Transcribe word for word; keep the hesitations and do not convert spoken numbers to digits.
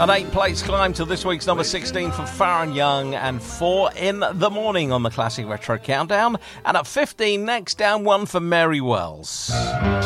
An eight-place climb to this week's number sixteen for Farron Young and four in the morning on the Classic Retro Countdown. And at fifteen next, down one for Mary Wells.